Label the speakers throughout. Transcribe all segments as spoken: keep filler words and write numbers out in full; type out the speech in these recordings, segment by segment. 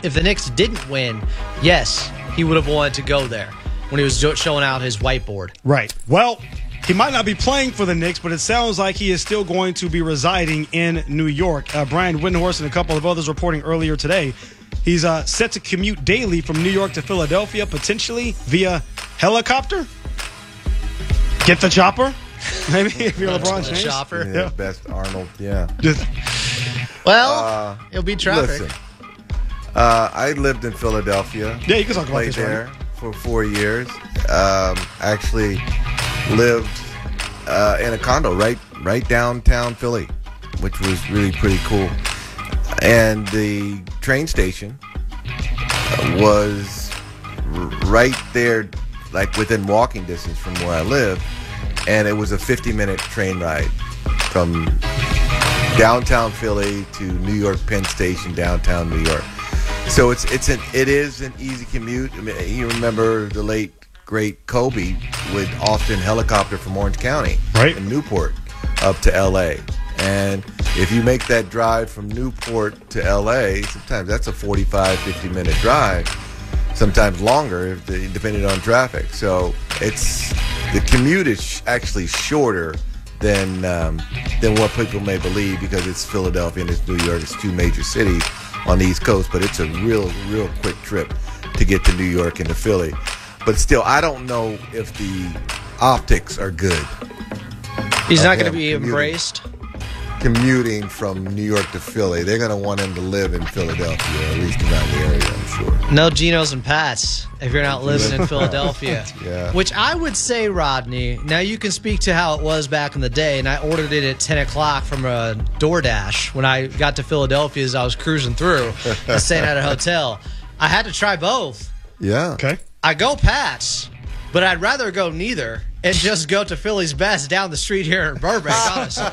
Speaker 1: if the Knicks didn't win, yes, he would have wanted to go there when he was showing out his whiteboard.
Speaker 2: Right. Well, he might not be playing for the Knicks, but it sounds like he is still going to be residing in New York. Uh, Brian Windhorst and a couple of others reporting earlier today. He's uh, set to commute daily from New York to Philadelphia, potentially via helicopter. Get the chopper. Maybe if you're LeBron James.
Speaker 1: Chopper.
Speaker 3: Yeah, best Arnold, yeah.
Speaker 1: Well,
Speaker 3: Uh,
Speaker 1: it'll be traffic.
Speaker 3: Listen, uh, I lived in Philadelphia.
Speaker 2: Yeah, you can talk about
Speaker 3: Played
Speaker 2: this,
Speaker 3: there
Speaker 2: right?
Speaker 3: for four years. Um, actually lived uh, in a condo right right downtown Philly, which was really pretty cool. And the train station was r- right there, like within walking distance from where I live. And it was a fifty-minute train ride from downtown Philly to New York Penn Station, downtown New York. So it's it's an it is an easy commute. I mean, you remember the late great Kobe would often helicopter from Orange County,
Speaker 2: right,
Speaker 3: in Newport, up to L A. And if you make that drive from Newport to L A, sometimes that's a forty-five, fifty minute drive. Sometimes longer, if the, depending on traffic. So it's the commute is sh- actually shorter than um, than what people may believe, because it's Philadelphia and it's New York. It's two major cities on the East Coast, but it's a real, real quick trip to get to New York and to Philly. But still, I don't know if the optics are good.
Speaker 1: He's not going to
Speaker 3: him
Speaker 1: be
Speaker 3: commuting.
Speaker 1: embraced.
Speaker 3: Commuting from New York to Philly, they're going to want him to live in Philadelphia, or at least around the area, I'm sure.
Speaker 1: No Genos and Pats if you're not living in Philadelphia.
Speaker 3: Yeah.
Speaker 1: Which I would say, Rodney, now you can speak to how it was back in the day, and I ordered it at ten o'clock from a DoorDash when I got to Philadelphia as I was cruising through and staying at a hotel. I had to try both.
Speaker 3: Yeah.
Speaker 2: Okay.
Speaker 1: I go Pats, but I'd rather go neither and just go to Philly's Best down the street here in Burbank, honestly.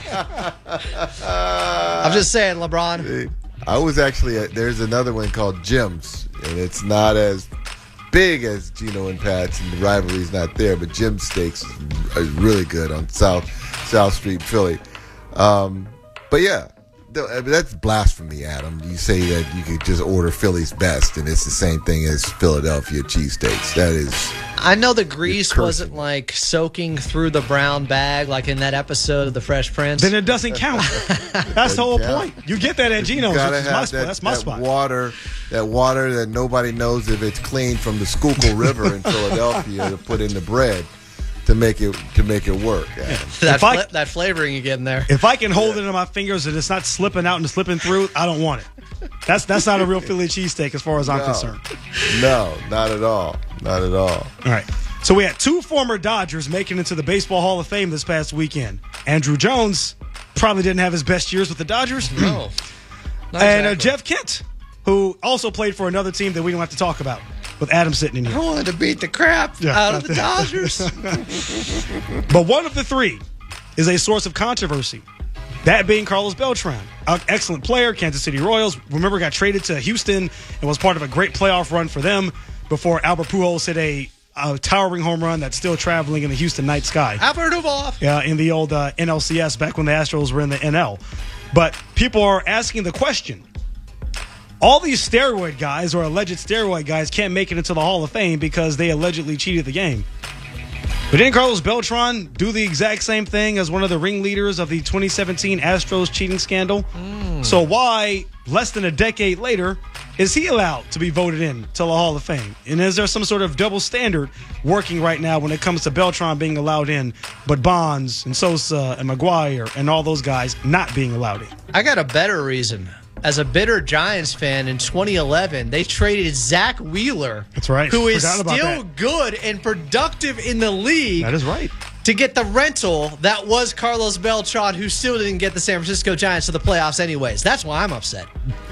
Speaker 1: I'm just saying, LeBron.
Speaker 3: I was actually at, there's another one called Jim's, and it's not as big as Geno and Pat's, and the rivalry's not there, but Jim's Steaks is, is really good on South South Street, Philly. Um, but yeah, th- I mean, that's blasphemy, Adam. You say that you could just order Philly's Best, and it's the same thing as Philadelphia cheesesteaks. That is...
Speaker 1: I know the grease
Speaker 3: cursing.
Speaker 1: wasn't like soaking through the brown bag like in that episode of The Fresh Prince.
Speaker 2: Then it doesn't count. That's the whole
Speaker 3: count.
Speaker 2: point. You get that at Geno's,
Speaker 3: Gotta
Speaker 2: which is my
Speaker 3: have
Speaker 2: spot.
Speaker 3: that,
Speaker 2: That's my
Speaker 3: that
Speaker 2: spot.
Speaker 3: water, that water that nobody knows if it's clean from the Schuylkill River in Philadelphia to put in the bread to make it to make it work. Yeah.
Speaker 1: that,
Speaker 2: If I-
Speaker 1: fla- that flavoring you get in there.
Speaker 2: If I can hold it in my fingers and it's not slipping out and slipping through, I don't want it. That's that's not a real Philly cheesesteak as far as I'm
Speaker 3: No.
Speaker 2: concerned.
Speaker 3: No, not at all. Not at all.
Speaker 2: All right. So we had two former Dodgers making it into the Baseball Hall of Fame this past weekend. Andrew Jones probably didn't have his best years with the Dodgers.
Speaker 1: No. Not
Speaker 2: And uh,
Speaker 1: exactly.
Speaker 2: Jeff Kent, who also played for another team that we don't have to talk about, with Adam sitting in
Speaker 1: I
Speaker 2: here.
Speaker 1: wanted to beat the crap
Speaker 2: Yeah.
Speaker 1: out of the Dodgers.
Speaker 2: But one of the three is a source of controversy. That being Carlos Beltran, an excellent player, Kansas City Royals. Remember, got traded to Houston and was part of a great playoff run for them before Albert Pujols hit a, a towering home run that's still traveling in the Houston night sky.
Speaker 1: Albert Duval.
Speaker 2: Yeah, in the old uh, N L C S back when the Astros were in the N L. But people are asking the question, all these steroid guys or alleged steroid guys can't make it into the Hall of Fame because they allegedly cheated the game. But didn't Carlos Beltran do the exact same thing as one of the ringleaders of the twenty seventeen Astros cheating scandal? Mm. So why, less than a decade later, is he allowed to be voted in to the Hall of Fame? And is there some sort of double standard working right now when it comes to Beltran being allowed in, but Bonds and Sosa and McGuire and all those guys not being allowed in?
Speaker 1: I got a better reason. As a bitter Giants fan in twenty eleven, they traded Zach Wheeler.
Speaker 2: That's right.
Speaker 1: Who is
Speaker 2: Forgot about
Speaker 1: still
Speaker 2: that.
Speaker 1: good and productive in the league.
Speaker 2: That is right.
Speaker 1: To get the rental that was Carlos Beltran, who still didn't get the San Francisco Giants to the playoffs anyways. That's why I'm upset.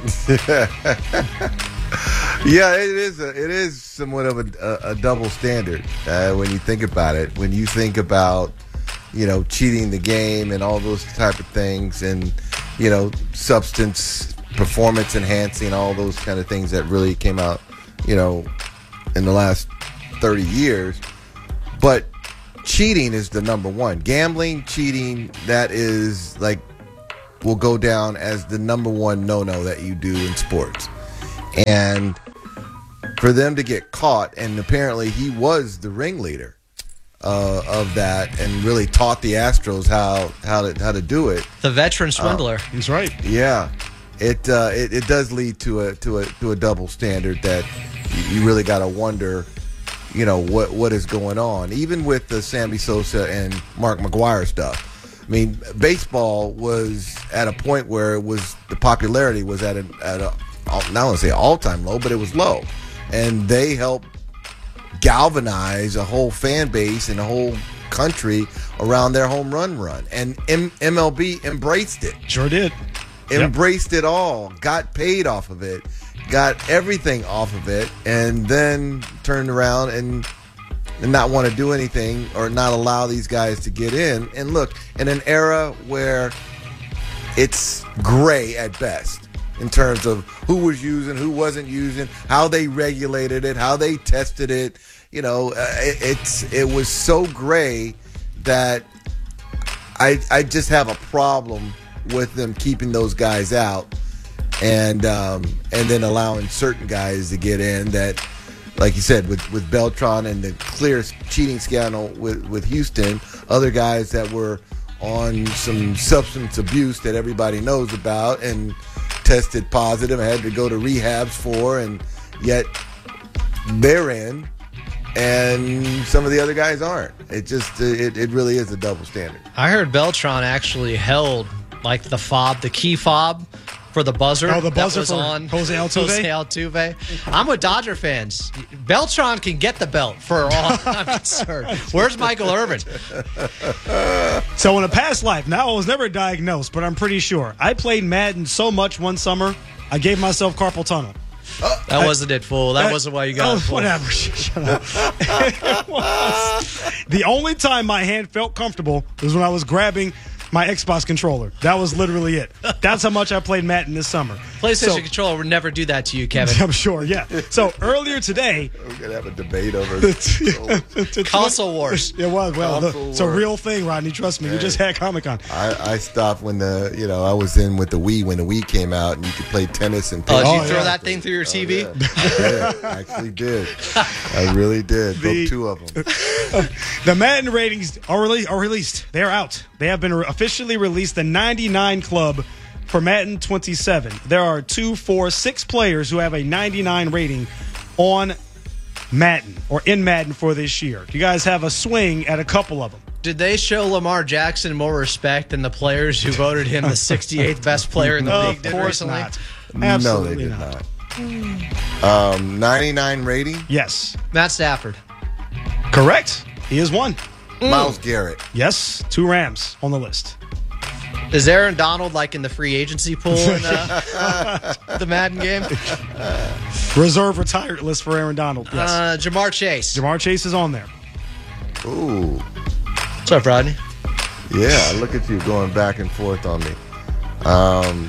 Speaker 3: Yeah, it is. A, it is somewhat of a, a, a double standard uh, when you think about it. When you think about, you know, cheating the game and all those type of things, and you know, substance, performance enhancing, all those kind of things that really came out, you know, in the last thirty years. But cheating is the number one. Gambling, cheating, that is like will go down as the number one no-no that you do in sports. And for them to get caught, and apparently he was the ringleader uh, of that, and really taught the Astros how how to how to do it.
Speaker 1: The veteran swindler.
Speaker 2: Uh, He's right.
Speaker 3: Yeah, it, uh, it it does lead to a to a to a double standard that you really got to wonder, you know, what what is going on. Even with the Sammy Sosa and Mark McGwire stuff. I mean, baseball was at a point where it was the popularity was at a at a not want to say all time low, but it was low. And they helped galvanize a whole fan base and a whole country around their home run run. And M- MLB embraced it.
Speaker 2: Sure did.
Speaker 3: Embraced yep. it all. Got paid off of it. Got everything off of it. And then turned around and, and not want to do anything or not allow these guys to get in. And look, in an era where it's gray at best, in terms of who was using, who wasn't using, how they regulated it, how they tested it. You know, uh, it, it's it was so gray that I I just have a problem with them keeping those guys out and um, and then allowing certain guys to get in that, like you said, with, with Beltran and the clear cheating scandal with, with Houston, other guys that were on some substance abuse that everybody knows about and tested positive, had to go to rehabs for, and yet they're in, and some of the other guys aren't. It just, it, it really is a double standard.
Speaker 1: I heard Beltran actually held like the fob, the key fob for the buzzer.
Speaker 2: Oh, the buzzer
Speaker 1: that was
Speaker 2: for
Speaker 1: on
Speaker 2: Jose Altuve?
Speaker 1: Jose Altuve. I'm with Dodger fans. Beltran can get the belt for all I'm concerned. Where's Michael Irvin?
Speaker 2: So in a past life, now I was never diagnosed, but I'm pretty sure. I played Madden so much one summer, I gave myself carpal tunnel.
Speaker 1: That I, wasn't it, fool. That I, wasn't why you got
Speaker 2: oh,
Speaker 1: it, fool.
Speaker 2: Whatever. Shut up. It was. The only time my hand felt comfortable was when I was grabbing my Xbox controller. That was literally it. That's how much I played Madden this summer.
Speaker 1: PlayStation
Speaker 2: so,
Speaker 1: controller would never do that to you, Kevin.
Speaker 2: I'm sure, yeah. So earlier today...
Speaker 3: We're going to have a debate over this.
Speaker 1: Console wars.
Speaker 2: It was. Well, the,
Speaker 3: Console
Speaker 2: it's a
Speaker 3: wars.
Speaker 2: real thing, Rodney. Trust me.
Speaker 3: Hey.
Speaker 2: We just had Comic-Con.
Speaker 3: I, I stopped when the, you know, I was in with the Wii when the Wii came out and you could play tennis and
Speaker 1: Oh, did you
Speaker 2: Oh,
Speaker 1: throw
Speaker 2: yeah.
Speaker 1: that thing through your T V?
Speaker 3: Oh, yeah. I did. I actually did. I really did. Broke
Speaker 2: The-
Speaker 3: two of them.
Speaker 2: The Madden ratings are, rele- are released. They are out. They have been re- officially released. The ninety-nine Club for Madden twenty-seven. There are two, four, six players who have a ninety-nine rating on Madden or in Madden for this year. You guys have a swing at a couple of them.
Speaker 1: Did they show Lamar Jackson more respect than the players who voted him the sixty-eighth best player in the
Speaker 2: Of
Speaker 1: league did
Speaker 2: course
Speaker 1: recently?
Speaker 2: not. Absolutely
Speaker 3: no, they did
Speaker 2: not.
Speaker 3: not. Um, ninety-nine rating,
Speaker 2: Yes.
Speaker 1: Matt Stafford.
Speaker 2: Correct. He is one.
Speaker 3: Miles Garrett.
Speaker 2: Yes. Two Rams on the list.
Speaker 1: Is Aaron Donald like in the free agency pool in uh, the Madden game?
Speaker 2: Reserve retired list for Aaron Donald. Yes.
Speaker 1: Uh, Jamar Chase.
Speaker 2: Jamar Chase is on there.
Speaker 3: Ooh.
Speaker 1: What's up, Rodney?
Speaker 3: Yeah, look at you going back and forth on me. Um,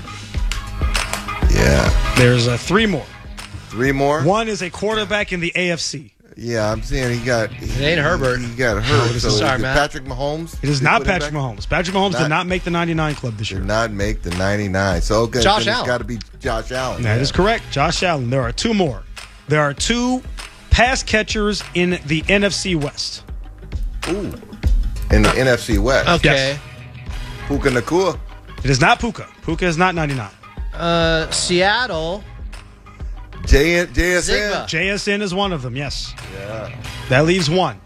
Speaker 3: yeah.
Speaker 2: There's uh, three more.
Speaker 3: Three more?
Speaker 2: One is a quarterback in the A F C.
Speaker 3: Yeah, I'm saying he got. It
Speaker 1: ain't Herbert.
Speaker 3: He got hurt.
Speaker 1: this
Speaker 3: so
Speaker 1: is- sorry,
Speaker 3: is it
Speaker 1: Matt.
Speaker 3: Patrick Mahomes?
Speaker 2: It is
Speaker 3: They
Speaker 2: not
Speaker 3: put him
Speaker 2: Patrick
Speaker 3: back?
Speaker 2: Mahomes. Patrick Mahomes
Speaker 3: Not-
Speaker 2: did not make the ninety-nine club this year.
Speaker 3: Did not make the ninety-nine. So okay,
Speaker 1: Josh
Speaker 3: then
Speaker 1: Allen.
Speaker 3: it's got to be Josh Allen.
Speaker 2: That
Speaker 3: yeah.
Speaker 2: is correct. Josh Allen. There are two more. There are two pass catchers in the N F C West.
Speaker 3: Ooh. In the N F C West.
Speaker 1: Okay.
Speaker 3: Puka Nakua.
Speaker 2: It is not Puka. Puka is not ninety-nine.
Speaker 1: Uh, Seattle.
Speaker 3: J- JSN.
Speaker 1: Zigba.
Speaker 2: J S N is one of them, yes.
Speaker 3: Yeah.
Speaker 2: That leaves one.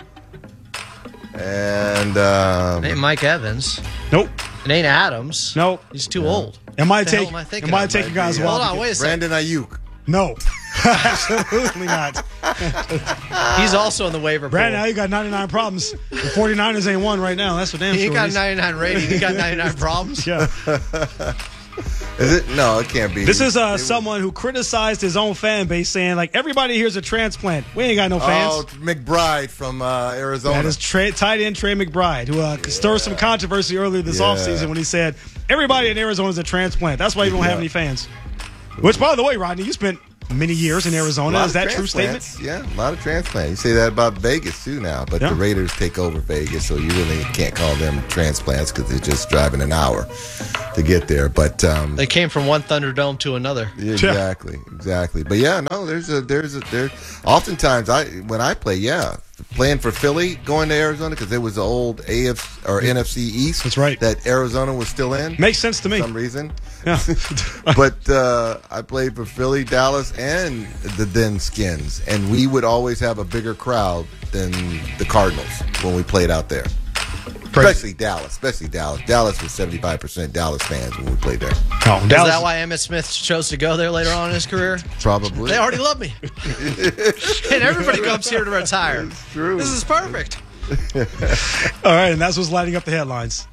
Speaker 3: And um,
Speaker 1: It ain't Mike Evans.
Speaker 2: Nope.
Speaker 1: It ain't Adams.
Speaker 2: Nope.
Speaker 1: He's too old.
Speaker 2: Am I
Speaker 1: What the hell
Speaker 2: taking
Speaker 1: am I thinking
Speaker 2: am I
Speaker 1: of?
Speaker 2: taking guys
Speaker 3: be, uh,
Speaker 2: wild?
Speaker 1: Hold on, wait a second.
Speaker 3: Brandon Ayuk.
Speaker 2: No. Absolutely not.
Speaker 1: He's also in the waiver pool.
Speaker 2: Brandon, now you got ninety-nine problems. The 49ers ain't one right now. That's what damn
Speaker 1: He
Speaker 2: sure
Speaker 1: got a
Speaker 2: is.
Speaker 1: ninety-nine rating. He got ninety-nine problems.
Speaker 2: Yeah.
Speaker 3: Is it? No, it can't be.
Speaker 2: This is uh,
Speaker 3: It was-
Speaker 2: someone who criticized his own fan base, saying, like, everybody here's a transplant. We ain't got no fans.
Speaker 3: Oh, McBride from uh, Arizona.
Speaker 2: That is Trey, tight end Trey McBride, who uh, stirred some controversy earlier this
Speaker 3: Yeah.
Speaker 2: offseason when he said, everybody in Arizona is a transplant. That's why you don't have
Speaker 3: Yeah.
Speaker 2: any fans. Which, by the way, Rodney, you spent many years in Arizona.
Speaker 3: A lot
Speaker 2: Is that
Speaker 3: of
Speaker 2: true statement?
Speaker 3: transplants. Yeah, a lot of transplants. You say that about Vegas too now, but
Speaker 2: Yeah.
Speaker 3: the Raiders take over Vegas, so you really can't call them transplants because they're just driving an hour to get there. But um,
Speaker 1: They came from one Thunderdome to another.
Speaker 3: yeah, exactly, exactly. But yeah, no, there's a there's a there. Oftentimes, I when I play, yeah, playing for Philly, going to Arizona because it was the old A F or N F C East.
Speaker 2: That's right.
Speaker 3: That Arizona was still in.
Speaker 2: Makes sense to me.
Speaker 3: For some reason.
Speaker 2: Yeah.
Speaker 3: But uh, I played for Philly, Dallas, and the then Skins, and we would always have a bigger crowd than the Cardinals when we played out there. Especially Dallas, especially Dallas. Dallas was seventy-five percent Dallas fans when we played there.
Speaker 2: Oh,
Speaker 1: Is
Speaker 2: Dallas-
Speaker 1: that why Emmitt Smith chose to go there later on in his career?
Speaker 3: Probably.
Speaker 1: They already love me. And everybody comes here to retire.
Speaker 3: It's true.
Speaker 1: This is perfect.
Speaker 2: All right, and that's what's lighting up the headlines.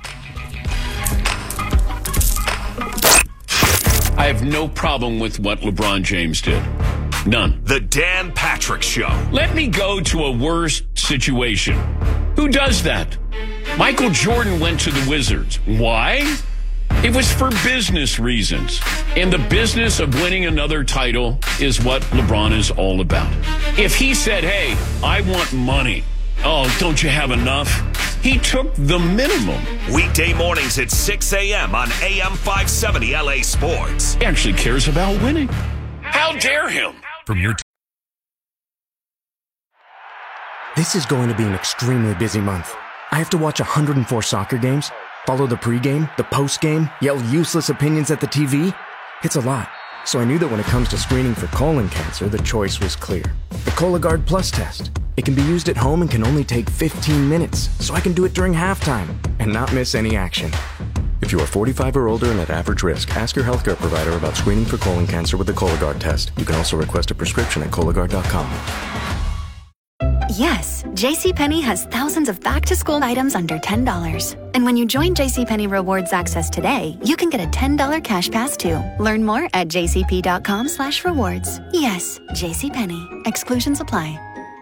Speaker 4: I have no problem with what LeBron James did. None.
Speaker 5: The Dan Patrick Show.
Speaker 4: Let me go to a worse situation. Who does that? Michael Jordan went to the Wizards. Why? It was for business reasons. And the business of winning another title is what LeBron is all about. If he said, hey, I want money. Oh, don't you have enough? He took the minimum.
Speaker 5: Weekday mornings at six a.m. on A M five seventy L A Sports.
Speaker 4: He actually cares about winning. How dare him?
Speaker 6: From your
Speaker 7: This is going to be an extremely busy month. I have to watch one hundred four soccer games, follow the pregame, the postgame, yell useless opinions at the T V. It's a lot. So I knew that when it comes to screening for colon cancer, the choice was clear. The Cologuard Plus test. It can be used at home and can only take fifteen minutes, so I can do it during halftime and not miss any action. If you are forty-five or older and at average risk, ask your healthcare provider about screening for colon cancer with the Cologuard test. You can also request a prescription at Cologuard dot com.
Speaker 8: Yes, JCPenney has thousands of back-to-school items under ten dollars. And when you join JCPenney Rewards Access today, you can get a ten dollars cash pass too. Learn more at jcp.com slash rewards. Yes, JCPenney. Exclusions apply.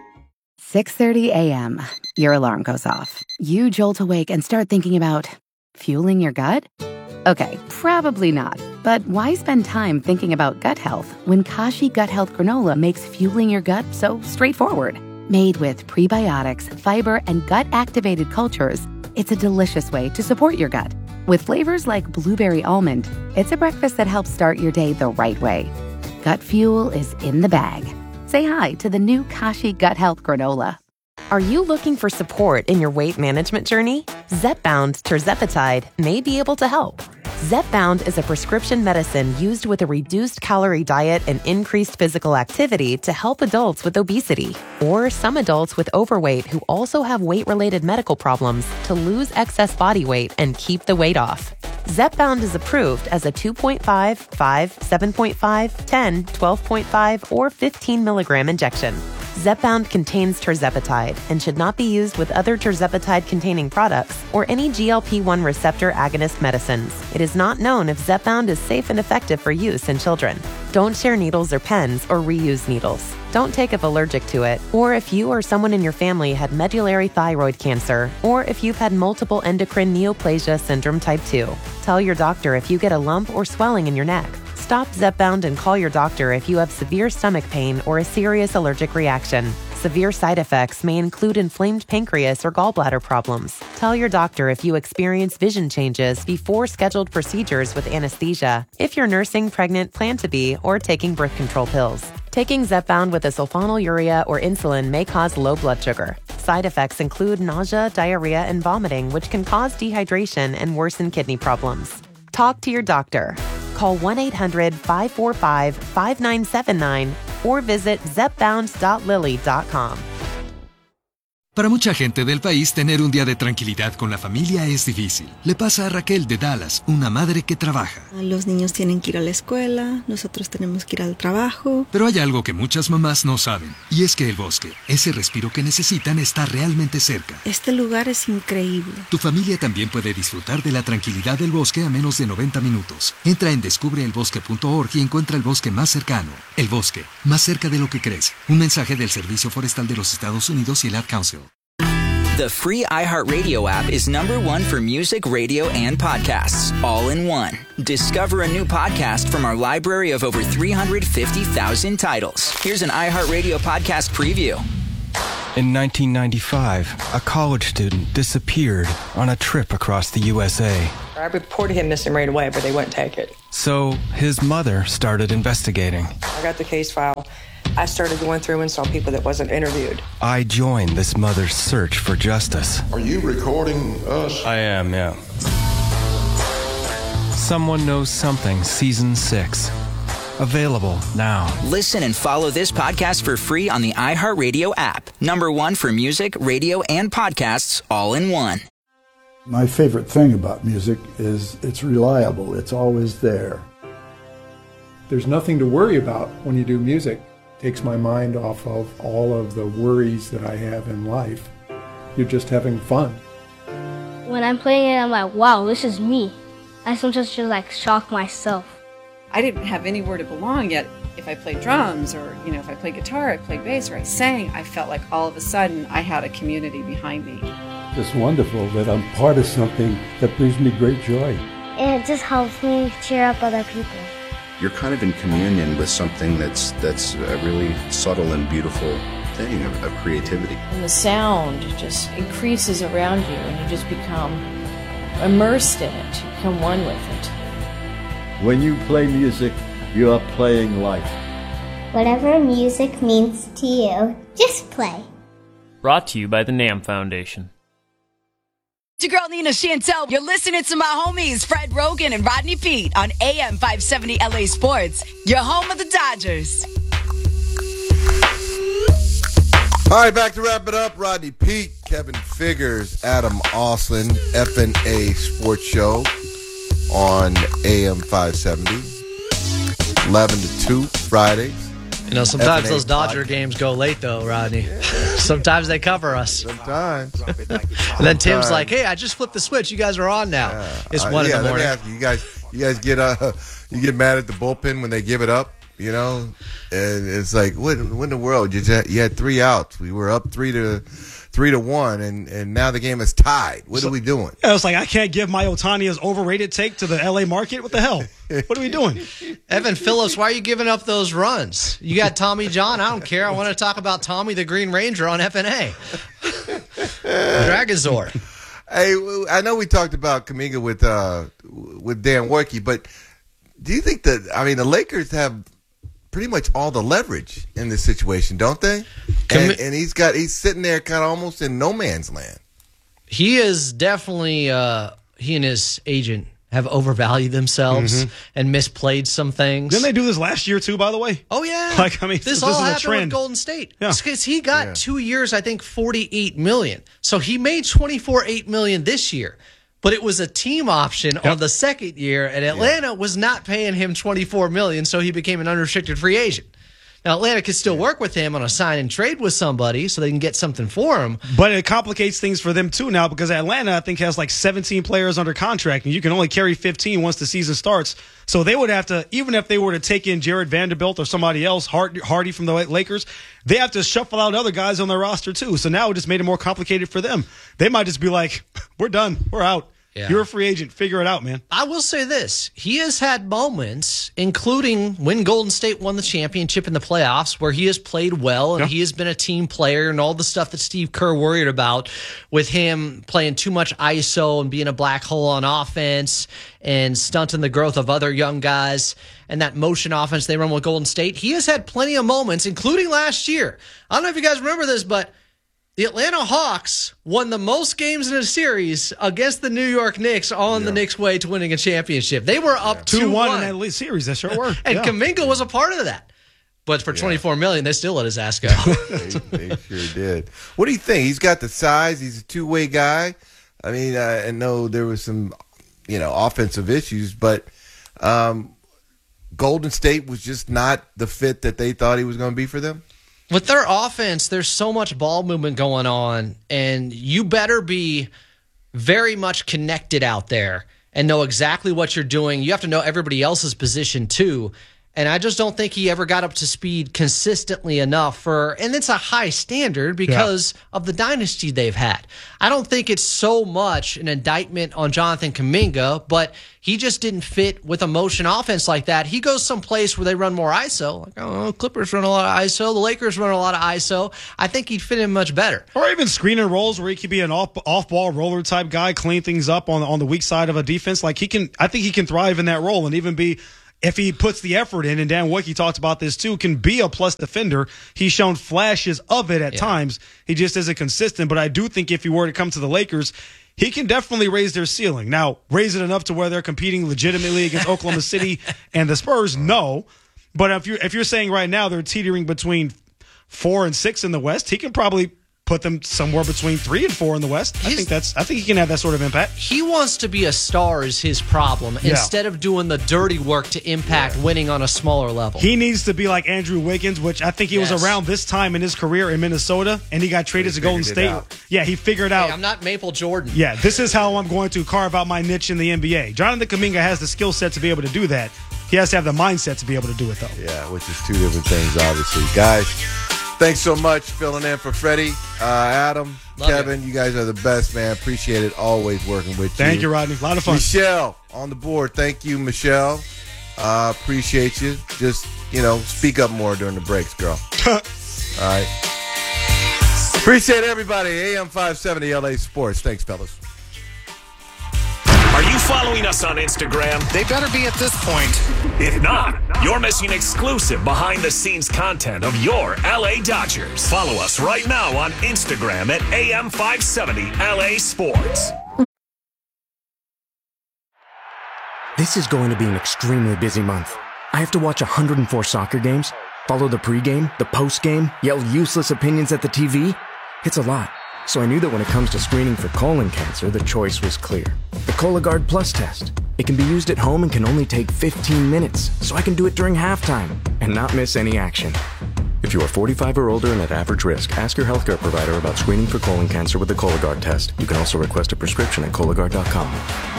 Speaker 9: six thirty a.m. Your alarm goes off. You jolt awake and start thinking about fueling your gut? Okay, probably not. But why spend time thinking about gut health when Kashi Gut Health Granola makes fueling your gut so straightforward? Made with prebiotics, fiber, and gut-activated cultures, it's a delicious way to support your gut. With flavors like blueberry almond, it's a breakfast that helps start your day the right way. Gut fuel is in the bag. Say hi to the new Kashi Gut Health Granola.
Speaker 10: Are you looking for support in your weight management journey? Zepbound Tirzepatide may be able to help. Zepbound is a prescription medicine used with a reduced calorie diet and increased physical activity to help adults with obesity or some adults with overweight who also have weight-related medical problems to lose excess body weight and keep the weight off. Zepbound is approved as a two point five, five, seven point five, ten, twelve point five, or fifteen milligram injection. Zepbound contains tirzepatide and should not be used with other tirzepatide-containing products or any G L P one receptor agonist medicines. It is not known if Zepbound is safe and effective for use in children. Don't share needles or pens or reuse needles. Don't take if allergic to it, or if you or someone in your family had medullary thyroid cancer, or if you've had multiple endocrine neoplasia syndrome type two. Tell your doctor if you get a lump or swelling in your neck. Stop Zepbound and call your doctor if you have severe stomach pain or a serious allergic reaction. Severe side effects may include inflamed pancreas or gallbladder problems. Tell your doctor if you experience vision changes before scheduled procedures with anesthesia, if you're nursing, pregnant, plan to be, or taking birth control pills. Taking Zepbound with a sulfonylurea or insulin may cause low blood sugar. Side effects include nausea, diarrhea, and vomiting, which can cause dehydration and worsen kidney problems. Talk to your doctor. Call one eight hundred, five four five, five nine seven nine or visit zepbound dot lilly dot com.
Speaker 6: Para mucha gente del país, tener un día de tranquilidad con la familia es difícil. Le pasa a Raquel de Dallas, una madre que trabaja.
Speaker 11: Los niños tienen que ir a la escuela, nosotros tenemos que ir al trabajo.
Speaker 6: Pero hay algo que muchas mamás no saben, y es que el bosque, ese respiro que necesitan, está realmente cerca.
Speaker 11: Este lugar es increíble.
Speaker 6: Tu familia también puede disfrutar de la tranquilidad del bosque a menos de noventa minutos. Entra en descubre el bosque punto org y encuentra el bosque más cercano. El bosque, más cerca de lo que crees. Un mensaje del Servicio Forestal de los Estados Unidos y el Ad Council.
Speaker 12: The free iHeartRadio app is number one for music, radio, and podcasts, all in one. Discover a new podcast from our library of over three hundred fifty thousand titles. Here's an iHeartRadio podcast preview.
Speaker 13: In nineteen ninety-five, a college student disappeared on a trip across the U S A.
Speaker 14: I reported him missing right away, but they wouldn't take it.
Speaker 13: So his mother started investigating.
Speaker 14: I got the case file. I started going through and saw people that wasn't interviewed.
Speaker 13: I joined this mother's search for justice.
Speaker 15: Are you recording us?
Speaker 13: I am, yeah. Someone Knows Something, Season six. Available now.
Speaker 12: Listen and follow this podcast for free on the iHeartRadio app. Number one for music, radio, and podcasts, all in one.
Speaker 16: My favorite thing about music is it's reliable. It's always there.
Speaker 17: There's nothing to worry about when you do music. It takes my mind off of all of the worries that I have in life. You're just having fun.
Speaker 18: When I'm playing it, I'm like, wow, this is me. I sometimes just like shock myself.
Speaker 19: I didn't have anywhere to belong yet. If I played drums or, you know, if I played guitar, I played bass, or I sang, I felt like all of a sudden I had a community behind me.
Speaker 16: It's wonderful that I'm part of something that brings me great joy.
Speaker 18: And it just helps me cheer up other people.
Speaker 20: You're kind of in communion with something that's that's a really subtle and beautiful thing of, of creativity.
Speaker 21: And the sound just increases around you and you just become immersed in it. You become one with it.
Speaker 22: When you play music, you are playing life.
Speaker 18: Whatever music means to you, just play.
Speaker 23: Brought to you by the NAMM Foundation.
Speaker 24: It's your girl Nina Chantel. You're listening to my homies Fred Rogan and Rodney Peete on A M five seventy L A Sports, your home of the Dodgers.
Speaker 3: All right, back to wrap it up. Rodney Peete, Kevin Figures, Adam Austin, F N A Sports Show on A M five seventy, eleven to two, Fridays.
Speaker 1: You know, sometimes
Speaker 3: F N A
Speaker 1: those Dodger
Speaker 3: podcast.
Speaker 1: games go late, though, Rodney. Sometimes they cover us.
Speaker 3: Sometimes.
Speaker 1: And then Tim's like, hey, I just flipped the switch. You guys are on now.
Speaker 3: Yeah.
Speaker 1: It's
Speaker 3: Uh,
Speaker 1: one
Speaker 3: yeah,
Speaker 1: in the
Speaker 3: let me
Speaker 1: morning.
Speaker 3: ask you, you guys, you guys get uh, you get mad at the bullpen when they give it up, you know, and it's like, what, what in the world? You just, you had three outs. We were up three to three to one, and, and now the game is tied. What
Speaker 2: So-
Speaker 3: are we doing?
Speaker 2: Yeah, it's like I can't give my Otani's overrated take to the L A market. What the hell? What are we doing?
Speaker 1: Evan Phillips, why are you giving up those runs? You got Tommy John. I don't care. I want to talk about Tommy the Green Ranger on F N A. Dragazor.
Speaker 3: Hey, I know we talked about Kuminga with uh, with Dan Warkey, but do you think that, I mean, the Lakers have pretty much all the leverage in this situation, don't they? And, and he's got he's sitting there kind of almost in no man's land.
Speaker 1: He is definitely, uh, he and his agent have overvalued themselves
Speaker 2: Mhm.
Speaker 1: and misplayed some things.
Speaker 2: Didn't they do this last year too? By the way.
Speaker 1: Oh yeah.
Speaker 2: Like I mean,
Speaker 1: this,
Speaker 2: this,
Speaker 1: all
Speaker 2: is a
Speaker 1: happened
Speaker 2: trend.
Speaker 1: with Golden State.
Speaker 2: Yeah.
Speaker 1: Because he got
Speaker 2: Yeah.
Speaker 1: two years, I think forty-eight million. So he made twenty-four eight million this year. But it was a team option on the second year, and Atlanta was not paying him twenty-four million, so he became an unrestricted free agent. Now Atlanta could still work with him on a sign and trade with somebody so they can get something for him.
Speaker 2: But it complicates things for them too now because Atlanta, I think, has like seventeen players under contract, and you can only carry fifteen once the season starts. So they would have to, even if they were to take in Jared Vanderbilt or somebody else, Hard- Hardy from the Lakers, they have to shuffle out other guys on their roster too. So now it just made it more complicated for them. They might just be like, "We're done. We're out.
Speaker 1: Yeah.
Speaker 2: You're a free agent. Figure it out, man."
Speaker 1: I will say this. He has had moments, including when Golden State won the championship in the playoffs, where he has played well and
Speaker 2: Yeah.
Speaker 1: he has been a team player and all the stuff that Steve Kerr worried about with him playing too much I S O and being a black hole on offense and stunting the growth of other young guys and that motion offense they run with Golden State. He has had plenty of moments, including last year. I don't know if you guys remember this, but the Atlanta Hawks won the most games in a series against the New York Knicks on the Knicks' way to winning a championship. They were up two
Speaker 2: two
Speaker 1: one
Speaker 2: one in that league series. They sure were.
Speaker 1: and
Speaker 2: Yeah.
Speaker 1: Kuminga was a part of that. But for twenty-four million dollars, they still let his ass go.
Speaker 3: they, they sure did. What do you think? He's got the size. He's a two-way guy. I mean, uh, I know there was some, you know, offensive issues, but um, Golden State was just not the fit that they thought he was going to be for them.
Speaker 1: With their offense, there's so much ball movement going on, and you better be very much connected out there and know exactly what you're doing. You have to know everybody else's position, too. And I just don't think he ever got up to speed consistently enough for, and it's a high standard because yeah. of the dynasty they've had. I don't think it's so much an indictment on Jonathan Kuminga, but he just didn't fit with a motion offense like that. He goes someplace where they run more I S O. Like, oh, Clippers run a lot of I S O. The Lakers run a lot of I S O. I think he'd fit in much better.
Speaker 2: Or even screening rolls where he could be an off, off-ball roller type guy, clean things up on, on the weak side of a defense. Like he can, I think he can thrive in that role and even be, if he puts the effort in, and Dan Wicke talked about this too, can be a plus defender. He's shown flashes of it at yeah. times. He just isn't consistent. But I do think if he were to come to the Lakers, he can definitely raise their ceiling. Now, raise it enough to where they're competing legitimately against Oklahoma City and the Spurs, no. But if you're, if you're saying right now they're teetering between four and six in the West, he can probably put them somewhere between three and four in the West. His, I think that's. I think he can have that sort of impact.
Speaker 1: He wants to be a star is his problem, yeah. instead of doing the dirty work to impact yeah. winning on a smaller level.
Speaker 2: He needs to be like Andrew Wiggins, which I think he yes. was around this time in his career in Minnesota, and he got traded he to Golden State. Out. Yeah, he figured out.
Speaker 1: Hey, I'm not Maple Jordan.
Speaker 2: Yeah, this is how I'm going to carve out my niche in the N B A. Jonathan Kuminga has the skill set to be able to do that. He has to have the mindset to be able to do it, though.
Speaker 3: Yeah, which is two different things, obviously. Guys, thanks so much filling in for Freddie. Uh, Adam, Love Kevin, you. you guys are the best, man. Appreciate it. Always working with you.
Speaker 2: Thank you, Rodney. A lot of fun.
Speaker 3: Michelle on the board. Thank you, Michelle. Uh, appreciate you. Just, you know, speak up more during the breaks, girl. All right. Appreciate everybody. A M five seventy L A Sports. Thanks, fellas.
Speaker 4: Are you following us on Instagram?
Speaker 5: They better be at this point.
Speaker 4: If not, you're missing exclusive behind-the-scenes content of your L A Dodgers. Follow us right now on Instagram at A M five seventy L A Sports.
Speaker 7: This is going to be an extremely busy month. I have to watch one hundred four soccer games, follow the pregame, the postgame, yell useless opinions at the T V. It's a lot. So I knew that when it comes to screening for colon cancer, the choice was clear. The Cologuard Plus test. It can be used at home and can only take fifteen minutes, so I can do it during halftime and not miss any action. If you are forty-five or older and at average risk, ask your healthcare provider about screening for colon cancer with the Cologuard test. You can also request a prescription at Cologuard dot com.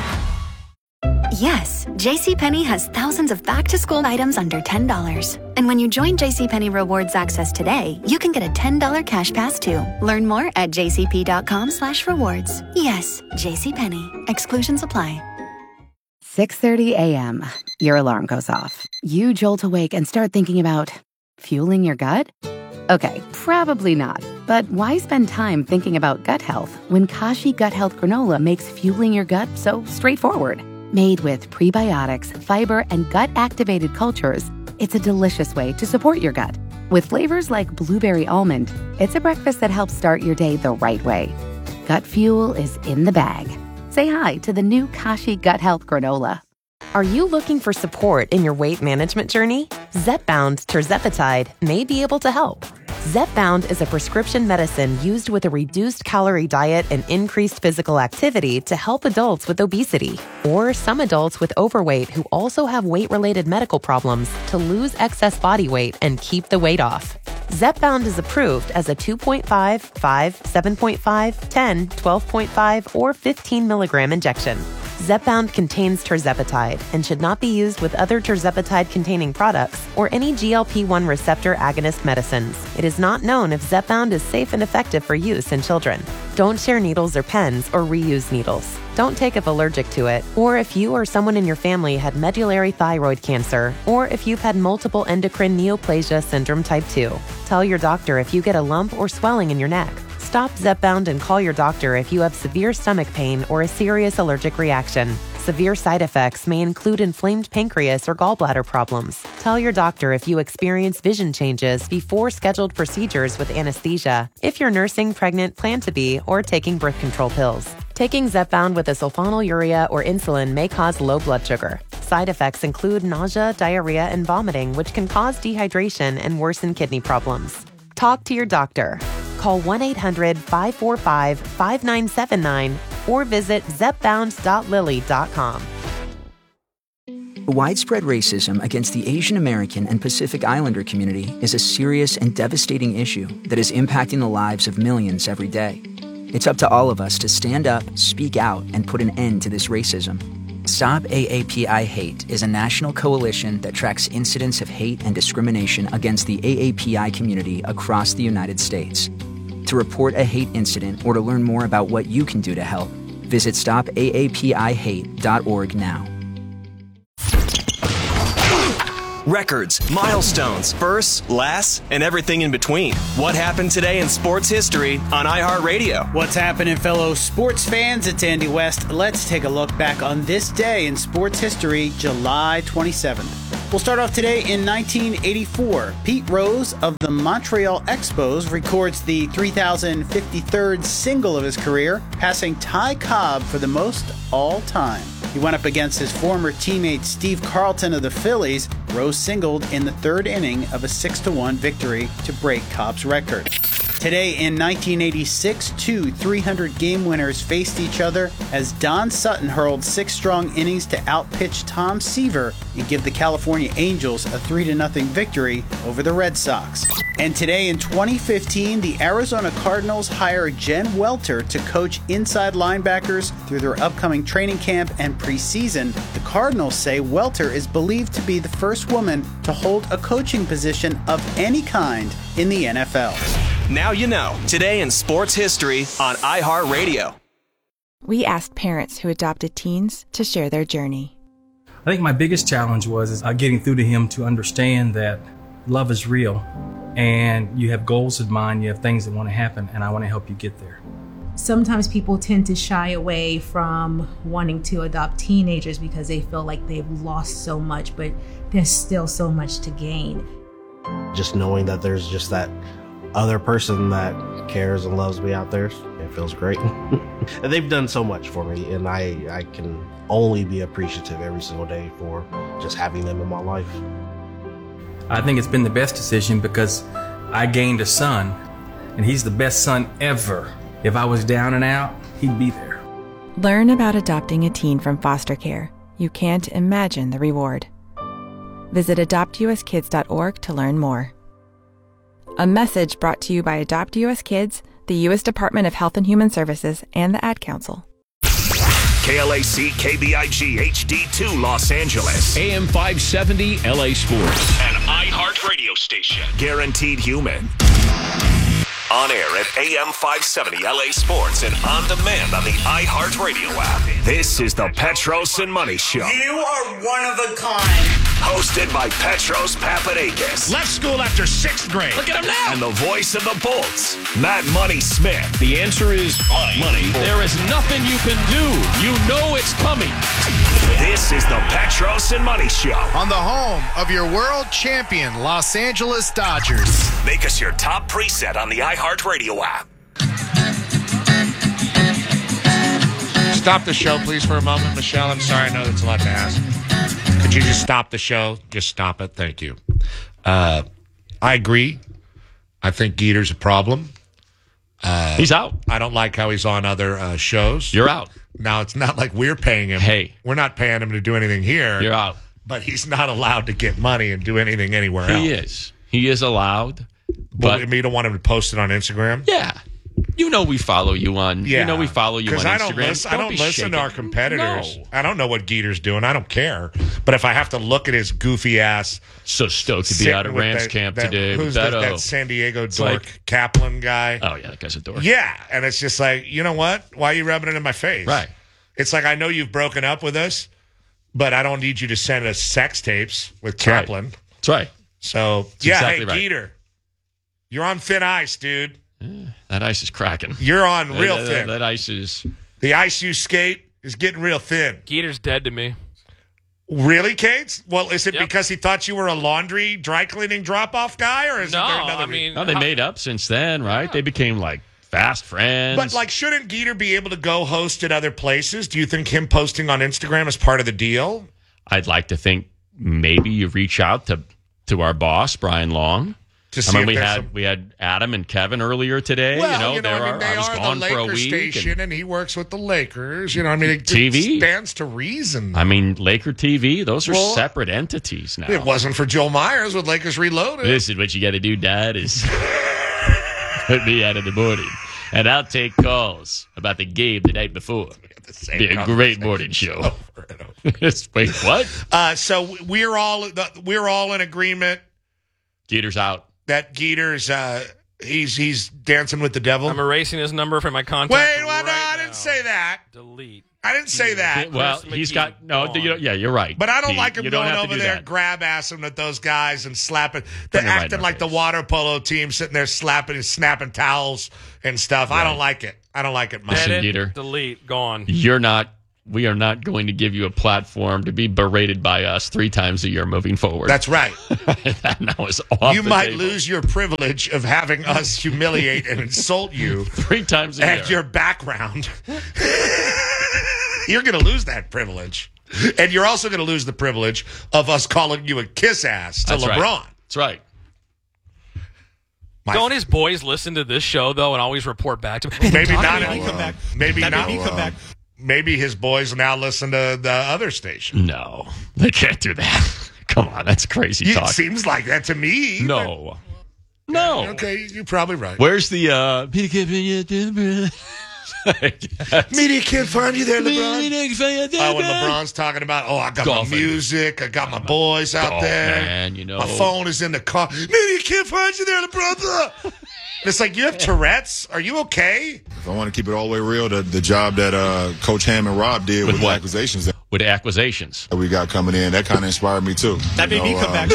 Speaker 8: Yes, JCPenney has thousands of back-to-school items under ten dollars. And when you join JCPenney Rewards Access today, you can get a ten dollars cash pass too. Learn more at jcp.com slash rewards. Yes, JCPenney. Exclusions apply.
Speaker 9: six thirty a.m. Your alarm goes off. You jolt awake and start thinking about fueling your gut? Okay, probably not. But why spend time thinking about gut health when Kashi Gut Health Granola makes fueling your gut so straightforward? Made with prebiotics, fiber, and gut-activated cultures, it's a delicious way to support your gut. With flavors like blueberry almond, it's a breakfast that helps start your day the right way. Gut fuel is in the bag. Say hi to the new Kashi Gut Health Granola.
Speaker 10: Are you looking for support in your weight management journey? Zepbound Tirzepatide may be able to help. Zepbound is a prescription medicine used with a reduced calorie diet and increased physical activity to help adults with obesity or some adults with overweight who also have weight-related medical problems to lose excess body weight and keep the weight off. Zepbound is approved as a two point five, five, seven point five, ten, twelve point five, or fifteen milligram injection. Zepbound contains tirzepatide and should not be used with other tirzepatide-containing products or any G L P one receptor agonist medicines. It is not known if Zepbound is safe and effective for use in children. Don't share needles or pens or reuse needles. Don't take if allergic to it, or if you or someone in your family had medullary thyroid cancer, or if you've had multiple endocrine neoplasia syndrome type two. Tell your doctor if you get a lump or swelling in your neck. Stop Zepbound and call your doctor if you have severe stomach pain or a serious allergic reaction. Severe side effects may include inflamed pancreas or gallbladder problems. Tell your doctor if you experience vision changes before scheduled procedures with anesthesia, if you're nursing, pregnant, plan to be, or taking birth control pills. Taking Zepbound with a sulfonylurea or insulin may cause low blood sugar. Side effects include nausea, diarrhea, and vomiting, which can cause dehydration and worsen kidney problems. Talk to your doctor. Call one eight hundred, five four five, five nine seven nine or visit zepbound dot lilly dot com.
Speaker 25: Widespread racism against the Asian American and Pacific Islander community is a serious and devastating issue that is impacting the lives of millions every day. It's up to all of us to stand up, speak out, and put an end to this racism. Stop A A P I Hate is a national coalition that tracks incidents of hate and discrimination against the A A P I community across the United States. To report a hate incident or to learn more about what you can do to help, visit stop A A P I hate dot org now.
Speaker 6: Records, milestones, firsts, lasts, and everything in between. What happened today in sports history on iHeartRadio?
Speaker 11: What's happening, fellow sports fans? It's Andy West. Let's take a look back on this day in sports history, July twenty-seventh. We'll start off today in nineteen eighty-four. Pete Rose of the Montreal Expos records the three thousand fifty-third single of his career, passing Ty Cobb for the most all time. He went up against his former teammate Steve Carlton of the Phillies. Rose singled in the third inning of a six to one victory to break Cobb's record. Today in nineteen eighty-six, two three hundred game winners faced each other as Don Sutton hurled six strong innings to outpitch Tom Seaver and give the California Angels a three to nothing victory over the Red Sox. And today in twenty fifteen, the Arizona Cardinals hire Jen Welter to coach inside linebackers through their upcoming training camp and preseason. The Cardinals say Welter is believed to be the first woman to hold a coaching position of any kind in the N F L.
Speaker 6: Now you know. Today in sports history on iHeartRadio.
Speaker 13: We asked parents who adopted teens to share their journey.
Speaker 14: I think my biggest challenge was is, uh, getting through to him to understand that love is real and you have goals in mind, you have things that want to happen, and I want to help you get there.
Speaker 15: Sometimes people tend to shy away from wanting to adopt teenagers because they feel like they've lost so much, but there's still so much to gain.
Speaker 26: Just knowing that there's just that other person that cares and loves me out there, it feels great. And they've done so much for me, and I, I can only be appreciative every single day for just having them in my life.
Speaker 14: I think it's been the best decision because I gained a son, and he's the best son ever. If I was down and out, he'd be there.
Speaker 13: Learn about adopting a teen from foster care. You can't imagine the reward. Visit adopt u s kids dot org to learn more. A message brought to you by Adopt U S Kids, the U S Department of Health and Human Services, and the Ad Council.
Speaker 4: K L A C K B I G H D two Los Angeles.
Speaker 27: A M five seventy L A Sports.
Speaker 4: An iHeart radio station. Guaranteed human. On air at A M five seventy L A Sports and on demand on the iHeartRadio app. This is the Petros and Money Show.
Speaker 28: You are one of a kind.
Speaker 4: Hosted by Petros Papadakis.
Speaker 27: Left school after sixth grade.
Speaker 4: Look at him now. And the voice of the Bolts, Matt Money Smith.
Speaker 27: The answer is money. money. There is nothing you can do. You know it's coming.
Speaker 4: This is the Petros and Money Show.
Speaker 5: On the home of your world champion, Los Angeles Dodgers.
Speaker 4: Make us your top preset on the iHeartRadio app.
Speaker 29: Stop the show, please, for a moment, Michelle. I'm sorry, I know that's a lot to ask. Could you just stop the show? Just stop it. Thank you. Uh, I agree. I think Geeter's a problem. Uh,
Speaker 23: he's out.
Speaker 29: I don't like how he's on other uh, shows.
Speaker 23: You're out.
Speaker 29: Now, it's not like we're paying him.
Speaker 23: Hey.
Speaker 29: We're not paying him to do anything here.
Speaker 23: You're out.
Speaker 29: But he's not allowed to get money and do anything anywhere else.
Speaker 23: He is. He is allowed.
Speaker 29: But, but you don't want him to post it on Instagram?
Speaker 23: Yeah. You know we follow you on.
Speaker 29: Yeah.
Speaker 23: You know we follow you on Instagram.
Speaker 29: I don't listen,
Speaker 23: don't
Speaker 29: I don't listen
Speaker 23: shaking.
Speaker 29: to our competitors.
Speaker 23: No.
Speaker 29: I don't know what Geeter's doing. I don't care. But if I have to look at his goofy ass,
Speaker 23: so stoked to be out of Rams
Speaker 29: that,
Speaker 23: camp
Speaker 29: that,
Speaker 23: today.
Speaker 29: Who's
Speaker 23: that,
Speaker 29: the,
Speaker 23: uh,
Speaker 29: that San Diego dork
Speaker 23: like,
Speaker 29: Kaplan guy?
Speaker 23: Oh yeah, that guy's a dork.
Speaker 29: Yeah, and it's just like, you know what? Why are you rubbing it in my face?
Speaker 23: Right.
Speaker 29: It's like, I know you've broken up with us, but I don't need you to send us sex tapes with
Speaker 23: That's
Speaker 29: Kaplan.
Speaker 23: Right. That's right.
Speaker 29: So
Speaker 23: That's
Speaker 29: yeah,
Speaker 23: exactly
Speaker 29: hey
Speaker 23: right.
Speaker 29: Geeter, you're on thin ice, dude.
Speaker 23: Yeah, that ice is cracking.
Speaker 29: You're on real
Speaker 23: that,
Speaker 29: thin.
Speaker 23: That, that ice is.
Speaker 29: The ice you skate is getting real thin.
Speaker 30: Geeter's dead to me.
Speaker 29: Really, Kate? Well, is it
Speaker 30: yep.
Speaker 29: because he thought you were a laundry, dry cleaning drop off guy, or is
Speaker 30: no,
Speaker 29: there another?
Speaker 30: I mean,
Speaker 23: no, they
Speaker 30: how,
Speaker 23: made up since then, right? Yeah. They became like fast friends.
Speaker 29: But like, shouldn't Geeter be able to go host at other places? Do you think him posting on Instagram is part of the deal?
Speaker 23: I'd like to think maybe you reach out to to our boss, Brian Long.
Speaker 29: To
Speaker 23: I mean, we had
Speaker 29: some...
Speaker 23: we had Adam and Kevin earlier today.
Speaker 29: Well,
Speaker 23: you know,
Speaker 29: you know
Speaker 23: there
Speaker 29: I mean,
Speaker 23: are,
Speaker 29: they
Speaker 23: I was
Speaker 29: are
Speaker 23: gone
Speaker 29: the
Speaker 23: for a
Speaker 29: Lakers
Speaker 23: week.
Speaker 29: Station, and, and he works with the Lakers. You know, I mean, it,
Speaker 23: T V
Speaker 29: it stands to reason.
Speaker 23: I mean, Laker T V; those are
Speaker 29: well,
Speaker 23: separate entities now.
Speaker 29: It wasn't for Joel Myers with Lakers Reloaded.
Speaker 23: This is what you got to do, Dad. Is put me out in the morning, and I'll take calls about the game the night before.
Speaker 29: The
Speaker 23: Be a great morning show.
Speaker 29: Over and over.
Speaker 23: Wait, what?
Speaker 29: Uh, so we're all we're all in agreement.
Speaker 23: Geeter's out.
Speaker 29: That Geeter's uh, he's he's dancing with the devil.
Speaker 12: I'm erasing his number from my contact.
Speaker 29: Wait, well,
Speaker 12: right
Speaker 29: no, I
Speaker 12: now.
Speaker 29: didn't say that.
Speaker 12: Delete.
Speaker 29: I didn't say that.
Speaker 23: Well,
Speaker 12: Chris
Speaker 23: he's
Speaker 12: McKee,
Speaker 23: got no. You know, yeah, you're right.
Speaker 29: But I don't
Speaker 23: Pete.
Speaker 29: like him
Speaker 23: You don't
Speaker 29: going
Speaker 23: have to
Speaker 29: over
Speaker 23: do
Speaker 29: there,
Speaker 23: that.
Speaker 29: grab assing with those guys and slapping. They're
Speaker 23: Turn your right
Speaker 29: acting
Speaker 23: in
Speaker 29: like the water polo team, sitting there slapping and snapping towels and stuff. I don't like it. I don't like it, Mike.
Speaker 23: Listen,
Speaker 12: Edit,
Speaker 23: Geeter.
Speaker 12: delete, gone.
Speaker 23: You're not. We are not going to give you a platform to be berated by us three times a year moving forward.
Speaker 29: That's right.
Speaker 23: That now is off
Speaker 29: You
Speaker 23: the
Speaker 29: might
Speaker 23: table.
Speaker 29: lose your privilege of having us humiliate and insult you
Speaker 23: three times a
Speaker 29: and
Speaker 23: year.
Speaker 29: your background. You're going to lose that privilege. And you're also going to lose the privilege of us calling you a kiss ass to
Speaker 23: That's
Speaker 29: LeBron.
Speaker 23: right. That's right.
Speaker 29: My
Speaker 12: Don't his boys listen to this show, though, and always report back to him?
Speaker 29: Maybe
Speaker 12: Talk
Speaker 29: not
Speaker 12: about
Speaker 29: anymore.
Speaker 12: it.
Speaker 29: Back. Maybe
Speaker 2: That
Speaker 29: not.
Speaker 2: made me come back.
Speaker 29: Maybe his boys now listen to the other station.
Speaker 23: No, they can't do that. Come on, that's crazy
Speaker 29: You-
Speaker 23: talk.
Speaker 29: It seems like that to me.
Speaker 23: No. No.
Speaker 29: Okay, you're probably right.
Speaker 23: Where's the uh
Speaker 29: Media can't find you there, LeBron.
Speaker 23: Oh,
Speaker 29: Uh, when LeBron's talking about, oh, I got
Speaker 23: Golfing.
Speaker 29: my music, I got my boys out
Speaker 23: Golf,
Speaker 29: there.
Speaker 23: man, you know.
Speaker 29: My phone is in the car. Media can't find you there, LeBron. It's like, you have Tourette's? Are you okay?
Speaker 16: If I want to keep it all the way real, the, the job that uh, Coach Ham and Rob did with,
Speaker 23: With
Speaker 16: the
Speaker 23: what?
Speaker 16: acquisitions that
Speaker 23: With acquisitions.
Speaker 16: we got coming in, that kind of inspired me too.
Speaker 2: That
Speaker 16: You
Speaker 2: made me
Speaker 16: know,
Speaker 2: come
Speaker 16: uh,
Speaker 2: back.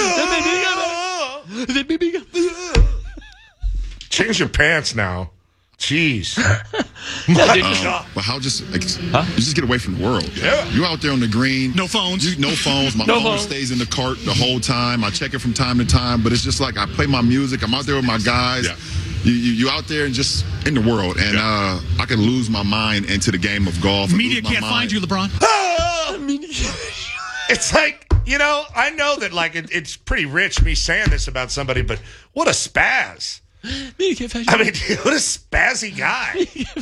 Speaker 29: Change your pants now. Jeez.
Speaker 16: Uh, but how just like, you just get away from the world.
Speaker 29: Yeah.
Speaker 16: You out there on the green.
Speaker 2: No phones.
Speaker 16: You, no phones. My
Speaker 23: No
Speaker 16: phone
Speaker 23: phones.
Speaker 16: stays in the cart the whole time. I check it from time to time, but it's just like I play my music. I'm out there with my guys. Yeah. You, you you out there and just in the world, and uh, I can lose my mind into the game of golf. and
Speaker 2: Media
Speaker 16: lose my
Speaker 2: can't
Speaker 16: mind.
Speaker 2: find you, LeBron.
Speaker 29: It's like, you know, I know that like it, it's pretty rich me saying this about somebody, but what a spaz. I mean, what a spazzy guy.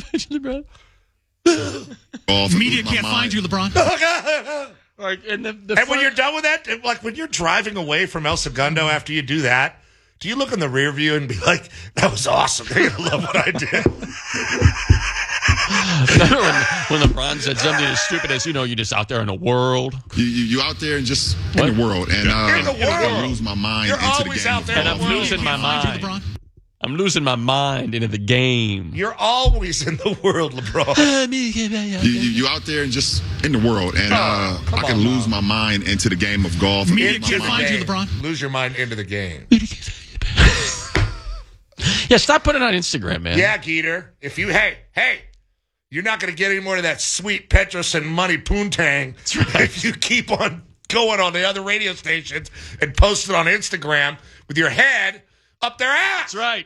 Speaker 16: Golf,
Speaker 2: Media
Speaker 16: lose my
Speaker 2: can't
Speaker 16: mind.
Speaker 2: find you, LeBron.
Speaker 23: Right, and the, the
Speaker 29: And when
Speaker 23: front-
Speaker 29: you're done with that, like when you're driving away from El Segundo after you do that, do you look in the rear view and be like, that was awesome. They're going to love what I did.
Speaker 23: Remember when, when LeBron said something as stupid as, you know, you're just out there in the world?
Speaker 16: You, you you out there and just
Speaker 23: What?
Speaker 16: in the world, and uh,
Speaker 29: You're in the
Speaker 16: I
Speaker 29: world.
Speaker 16: lose my mind
Speaker 29: You're
Speaker 16: into the
Speaker 29: always
Speaker 16: game
Speaker 29: out
Speaker 16: of
Speaker 29: there in
Speaker 23: And
Speaker 16: golf.
Speaker 29: the
Speaker 23: I'm
Speaker 29: world.
Speaker 23: losing my
Speaker 2: Find you,
Speaker 23: mind.
Speaker 2: LeBron.
Speaker 23: I'm losing my mind into the game.
Speaker 29: You're always in the world, LeBron.
Speaker 16: You, you you out there and just in the world, and uh,
Speaker 29: come
Speaker 16: I can
Speaker 29: on
Speaker 16: lose
Speaker 29: now.
Speaker 16: my mind into the game of golf.
Speaker 2: Media
Speaker 16: Lose my
Speaker 2: can't
Speaker 16: mind.
Speaker 2: find you,
Speaker 29: Game.
Speaker 2: LeBron.
Speaker 29: Lose your mind into the game.
Speaker 23: Yeah, stop putting it on Instagram, man.
Speaker 29: Yeah, Geeter. If you, hey, hey, you're not going to get any more of that sweet Petros and money poontang if you keep on going on the other radio stations and post it on Instagram with your head up their ass.
Speaker 23: That's right.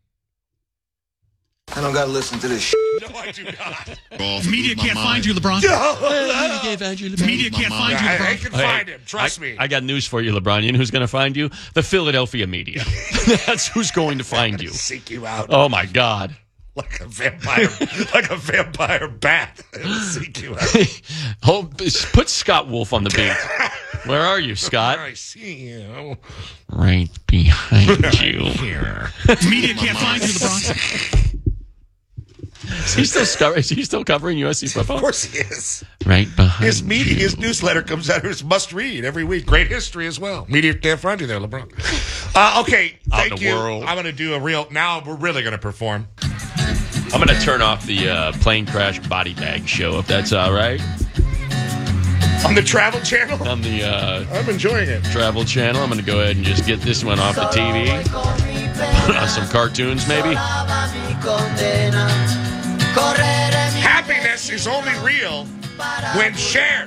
Speaker 17: I don't got to listen to this shit.
Speaker 29: No, I do not.
Speaker 16: Golf,
Speaker 2: Media
Speaker 16: lose my
Speaker 2: can't
Speaker 16: mind.
Speaker 2: find you, LeBron. Media
Speaker 16: my
Speaker 2: can't
Speaker 16: mind.
Speaker 2: find you,
Speaker 29: I, I
Speaker 2: LeBron.
Speaker 29: can
Speaker 23: Hey,
Speaker 29: find him. Trust
Speaker 23: I,
Speaker 29: me.
Speaker 23: I got news for you, LeBron. You know who's going to find you? The Philadelphia media. That's who's going to find you.
Speaker 29: Seek you out
Speaker 23: Oh, my God.
Speaker 29: like a vampire, like a vampire bat. It'll seek you out.
Speaker 23: Oh, put Scott Wolf on the beat. Where are you, Scott?
Speaker 29: I see you.
Speaker 23: Right behind you.
Speaker 29: Here.
Speaker 2: Media can't find you, LeBron.
Speaker 23: Is he still sco- is he still covering U S C football?
Speaker 29: Of course he is.
Speaker 23: Right behind
Speaker 29: His media,
Speaker 23: you.
Speaker 29: his newsletter comes out. It's must read every week. Great history as well. Media can't find you there, LeBron. Uh, okay,
Speaker 23: Out
Speaker 29: thank
Speaker 23: in the
Speaker 29: you.
Speaker 23: world.
Speaker 29: I'm going to do a real. Now we're really going to perform.
Speaker 23: I'm going to turn off the uh, plane crash body bag show, if that's all right.
Speaker 29: On the Travel Channel?
Speaker 23: On the uh,
Speaker 29: I'm enjoying it.
Speaker 23: Travel Channel. I'm going to go ahead and just get this one off the T V. Put on some cartoons, maybe.
Speaker 29: Happiness is only real when shared.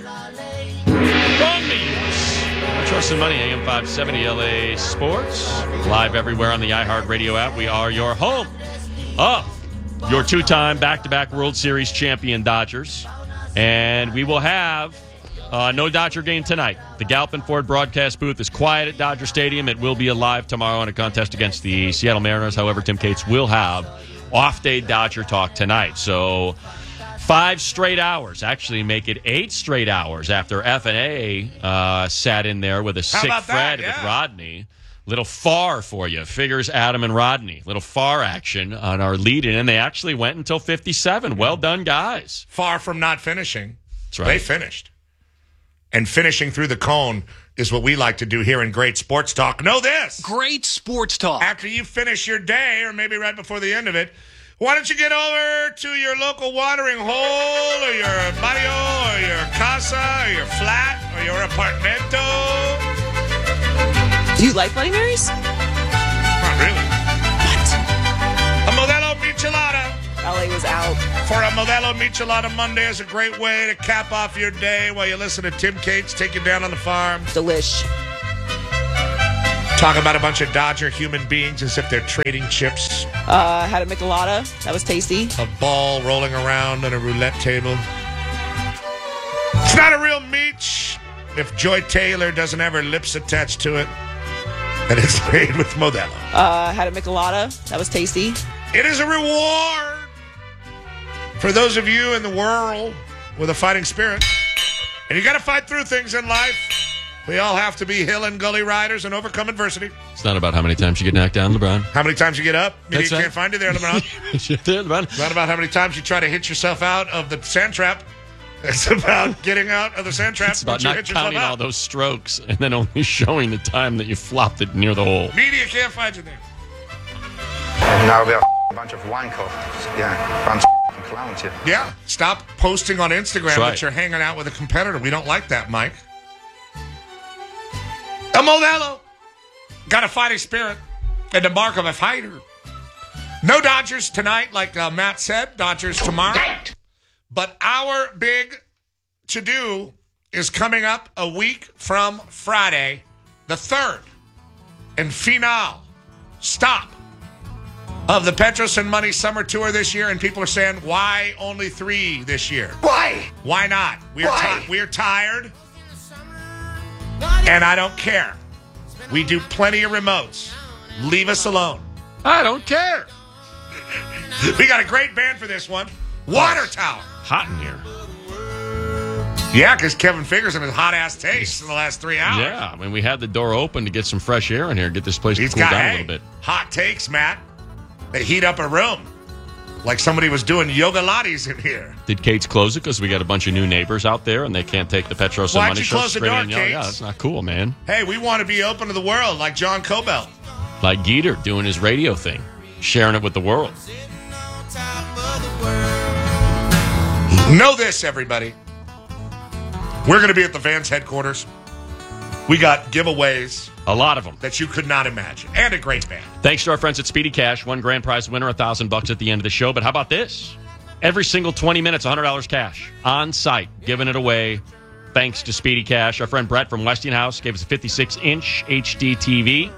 Speaker 23: Trust and Money, A M five seventy L A Sports. Live everywhere on the iHeartRadio app. We are your home of your two-time back-to-back World Series champion Dodgers. And we will have uh, no Dodger game tonight. The Galpin Ford broadcast booth is quiet at Dodger Stadium. It will be alive tomorrow in a contest against the Seattle Mariners. However, Tim Cates will have off-day Dodger talk tonight. So five straight hours, actually make it eight straight hours after F and A uh, sat in there with a sick
Speaker 29: about that?
Speaker 23: Fred with
Speaker 29: Yeah.
Speaker 23: Rodney. Little far for you, figures Adam and Rodney. Little far action on our lead-in, and they actually went until fifty-seven. Well done, guys.
Speaker 29: Far from not finishing.
Speaker 23: That's right.
Speaker 29: They finished. And finishing through the cone is what we like to do here in Great Sports Talk. Know this.
Speaker 1: Great Sports Talk.
Speaker 29: After you finish your day, or maybe right before the end of it, why don't you get over to your local watering hole or your barrio or your casa or your flat or your apartamento?
Speaker 3: Do you like Bloody Marys?
Speaker 29: Not really.
Speaker 3: What?
Speaker 29: A Modelo Michelada.
Speaker 3: L A was out.
Speaker 29: For a Modelo Michelada Monday is a great way to cap off your day while you listen to Tim Cates take you down on the farm.
Speaker 3: Delish.
Speaker 29: Talk about a bunch of Dodger human beings as if they're trading chips.
Speaker 3: Uh, had a Michelada. That was tasty.
Speaker 29: A ball rolling around on a roulette table. It's not a real meat if Joy Taylor doesn't have her lips attached to it. And it's made with Modelo.
Speaker 3: Uh, had a Michelada. That was tasty.
Speaker 29: It is a reward for those of you in the world with a fighting spirit. And you got to fight through things in life. We all have to be hill and gully riders and overcome adversity.
Speaker 23: It's not about how many times you get knocked down, LeBron.
Speaker 29: How many times you get up? Maybe
Speaker 23: That's
Speaker 29: you
Speaker 23: right.
Speaker 29: can't find you there, LeBron.
Speaker 23: You're there, LeBron.
Speaker 29: It's not about how many times you try to hit yourself out of the sand trap. It's about getting out of the sand trap.
Speaker 23: It's about
Speaker 29: once you
Speaker 23: not
Speaker 29: hit yourself
Speaker 23: counting
Speaker 29: out.
Speaker 23: all those strokes and then only showing the time that you flopped it near the hole.
Speaker 29: Media can't find you there.
Speaker 17: And now we are a bunch of wanko. Yeah, bunch of clowns here.
Speaker 29: Yeah, stop posting on Instagram
Speaker 23: That's right.
Speaker 29: that you're hanging out with a competitor. We don't like that, Mike. A Modelo. Got a fighting spirit and the mark of a fighter. No Dodgers tonight, like uh, Matt said. Dodgers tomorrow. But our big to-do is coming up a week from Friday, the third, and finale, stop, of the Petros and Money Summer Tour this year. And people are saying, why only three this year?
Speaker 17: Why?
Speaker 29: Why not? We're,
Speaker 17: Why?
Speaker 29: ti- we're tired. And I don't care. We do plenty of remotes. Leave us alone.
Speaker 23: I don't care.
Speaker 29: We got a great band for this one. Water Tower.
Speaker 23: Hot in here.
Speaker 29: Yeah, because Kevin Figures in his hot-ass taste in the last three hours.
Speaker 23: Yeah, I mean, we had the door open to get some fresh air in here, get this place
Speaker 29: He's
Speaker 23: to cool
Speaker 29: got,
Speaker 23: down
Speaker 29: hey,
Speaker 23: a little bit.
Speaker 29: hot takes, Matt. They heat up a room. Like somebody was doing yoga lattes in here.
Speaker 23: Did Cates close it because we got a bunch of new neighbors out there and they can't take the Petros and
Speaker 29: Why'd
Speaker 23: Money
Speaker 29: you
Speaker 23: show
Speaker 29: close the
Speaker 23: straight
Speaker 29: door,
Speaker 23: in? Yeah,
Speaker 29: Cates?
Speaker 23: that's not cool, man.
Speaker 29: Hey, we want to be open to the world like John Cobell.
Speaker 23: Like Geeter doing his radio thing, sharing it with the world.
Speaker 29: Know this, everybody. We're going to be at the Vans headquarters. We got giveaways.
Speaker 23: A lot of them.
Speaker 29: That you could not imagine. And a great band.
Speaker 23: Thanks to our friends at Speedy Cash. One grand prize winner, a thousand bucks at the end of the show. But how about this? Every single twenty minutes, one hundred dollars cash on site, giving it away. Thanks to Speedy Cash. Our friend Brett from Westinghouse gave us a fifty-six inch H D T V.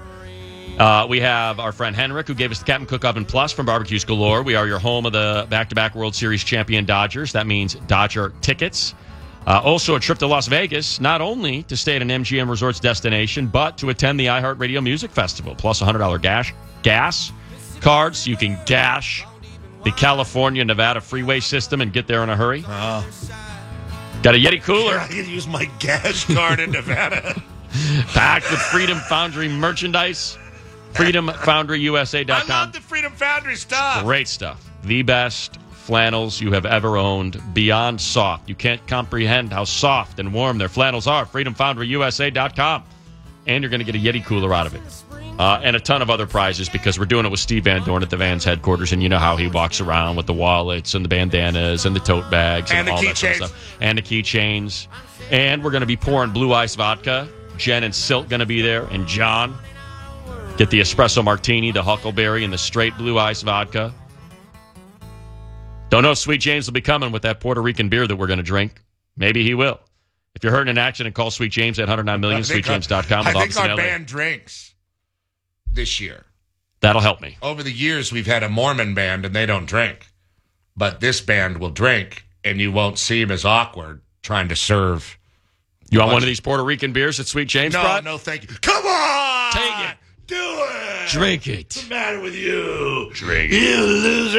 Speaker 23: Uh, we have our friend Henrik, who gave us the Captain Cook Oven Plus from Barbecues Galore. We are your home of the back-to-back World Series champion Dodgers. That means Dodger tickets. Uh, also, a trip to Las Vegas, not only to stay at an M G M Resorts destination, but to attend the iHeartRadio Music Festival, plus a one hundred dollars gas, gas cards so you can gash the California-Nevada freeway system and get there in a hurry.
Speaker 29: Oh.
Speaker 23: Got a Yeti cooler.
Speaker 29: I can use my gas card in Nevada.
Speaker 23: Packed with Freedom Foundry merchandise. freedom foundry u s a dot com.
Speaker 29: I love the Freedom Foundry stuff.
Speaker 23: Great stuff. The best flannels you have ever owned. Beyond soft. You can't comprehend how soft and warm their flannels are. freedom foundry u s a dot com. And you're going to get a Yeti cooler out of it. Uh, and a ton of other prizes because we're doing it with Steve Van Dorn at the Vans headquarters. And you know how he walks around with the wallets and the bandanas and the tote bags and,
Speaker 29: And the
Speaker 23: all that sort of
Speaker 29: keychains.
Speaker 23: stuff. And the keychains. And we're going to be pouring Blue Ice vodka. Jen and Silt going to be there. And John. Get the espresso martini, the huckleberry, and the straight Blue Ice vodka. Don't know if Sweet James will be coming with that Puerto Rican beer that we're going to drink. Maybe he will. If you're hurt in an accident, call Sweet James at one oh nine million, sweet james dot com.
Speaker 29: I think our band drinks this year.
Speaker 23: That'll help me.
Speaker 29: Over the years, we've had a Mormon band, and they don't drink. But this band will drink, and you won't seem as awkward trying to serve.
Speaker 23: You want one of these Puerto Rican beers that Sweet James
Speaker 29: No,
Speaker 23: brought?
Speaker 29: no, thank you. Come on!
Speaker 23: Take it.
Speaker 29: Do it!
Speaker 23: Drink it.
Speaker 29: What's the matter with you?
Speaker 23: Drink
Speaker 29: You
Speaker 23: it.